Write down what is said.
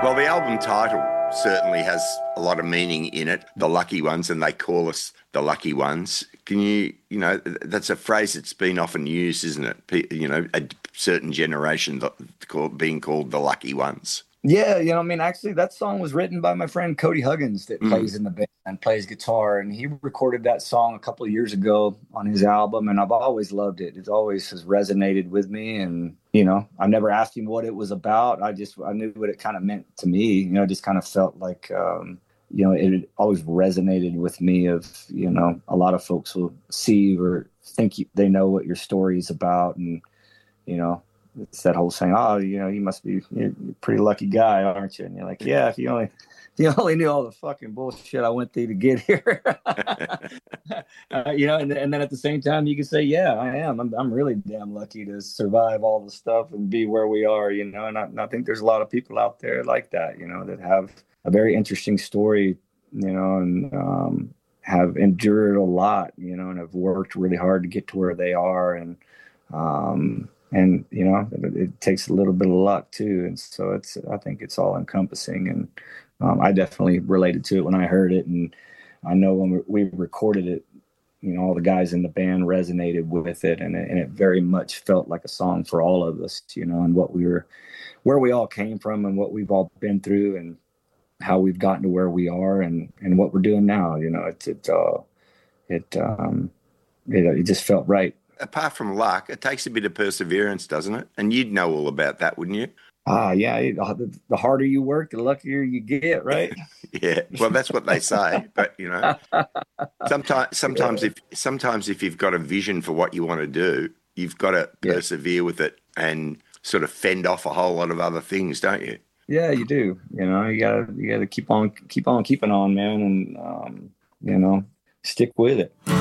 Well, the album title certainly has a lot of meaning in it, the lucky ones, and they call us the lucky ones. Can that's a phrase that's been often used, isn't it? A certain generation being called the lucky ones. Yeah, actually that song was written by my friend Cody Huggins that plays in the band and plays guitar, and he recorded that song a couple of years ago on his album, and I've always loved it. It always has resonated with me, and I never asked him what it was about. I knew what it kind of meant to me. It just kind of felt like it always resonated with me of, a lot of folks will see or think they know what your story is about, and it's that whole saying, oh, you must be you're a pretty lucky guy, aren't you? And you're like, yeah, if you only knew all the fucking bullshit I went through to get here. And then at the same time, you can say, yeah, I am. I'm really damn lucky to survive all the stuff and be where we are, and I think there's a lot of people out there like that, that have a very interesting story, and have endured a lot, and have worked really hard to get to where they are. And it takes a little bit of luck too. And so I think it's all encompassing. And I definitely related to it when I heard it. And I know when we recorded it, all the guys in the band resonated with it. And it very much felt like a song for all of us, and where we all came from and what we've all been through and how we've gotten to where we are and what we're doing now. It just felt right. Apart from luck, it takes a bit of perseverance, doesn't it? And you'd know all about that, wouldn't you? Yeah. The harder you work, the luckier you get, right? Yeah. Well, that's what they say. But sometimes if you've got a vision for what you want to do, you've got to persevere with it and sort of fend off a whole lot of other things, don't you? Yeah, you do. You gotta keep on keeping on, man, and stick with it.